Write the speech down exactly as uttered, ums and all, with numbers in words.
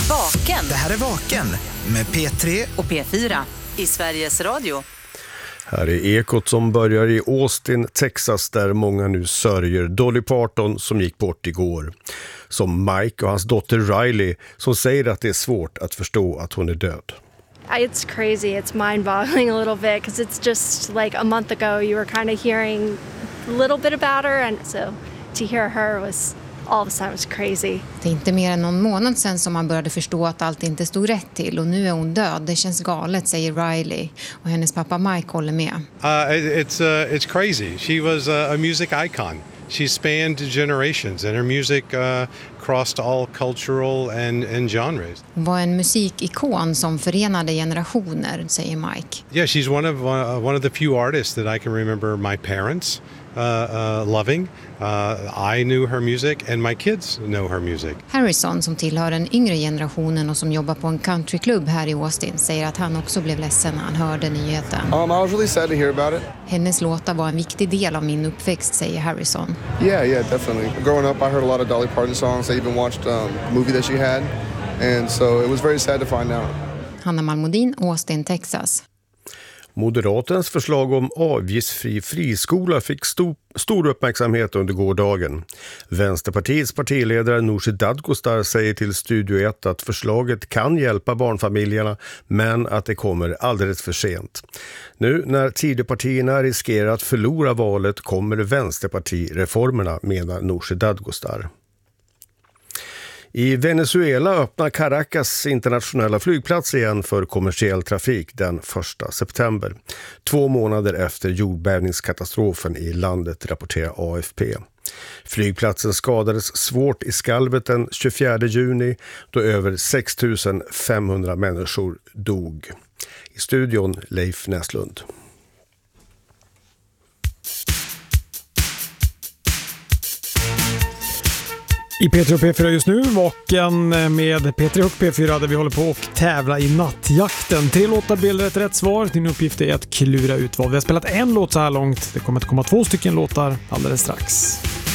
Vaken. Det här är Vaken med P tre och P fyra i Sveriges Radio. Här är Ekot som börjar i Austin, Texas, där många nu sörjer Dolly Parton som gick bort igår. Som Mike och hans dotter Riley som säger att det är svårt att förstå att hon är död. It's crazy. It's mind-boggling a little bit because it's just like a month ago you were kind of hearing a little bit about her, and so to hear her was all of a sudden was crazy. Det är inte mer än någon månad sedan som man började förstå att allt inte stod rätt till, och nu är hon död. Det känns galet, säger Riley, och hennes pappa Mike håller med. Uh, it's uh, it's crazy. She was a, a music icon. She spanned generations and her music uh, crossed all cultural and, and genres. Hon var en musikikon som förenade generationer, säger Mike. Yeah, she's one of uh, one of the few artists that I can remember my parents uh, uh, loving. Uh, I knew her music and my kids know her music. Harrison, som tillhör den yngre generationen och som jobbar på en countryklubb här i Austin, säger att han också blev ledsen när han hörde nyheten. Um, I was really sad to hear about it. Hennes låtar var en viktig del av min uppväxt, säger Harrison. Yeah, yeah, definitely. Growing up, I heard a lot of Dolly Parton songs. I even watched um, a movie that she had. And so it was very sad to find out. Hanna Malmodin, Austin, Texas. Moderatens förslag om avgiftsfri friskola fick stor, stor uppmärksamhet under gårdagen. Vänsterpartiets partiledare Nooshi Dadgostar säger till Studio ett att förslaget kan hjälpa barnfamiljerna, men att det kommer alldeles för sent. Nu när Tidöpartierna riskerar att förlora valet kommer vänsterpartireformerna, menar Nooshi Dadgostar. I Venezuela öppnar Caracas internationella flygplats igen för kommersiell trafik den första september. Två månader efter jordbävningskatastrofen i landet, rapporterar A F P. Flygplatsen skadades svårt i skalvet den tjugofjärde juni då över sex tusen femhundra människor dog. I studion Leif Näslund. I P tre och P fyra just nu, Vaken med P tre och P fyra där vi håller på och tävla i nattjakten. Tre låtar bilder ett rätt svar. Din uppgift är att klura ut vad. Vi har spelat en låt så här långt. Det kommer att komma två stycken låtar alldeles strax.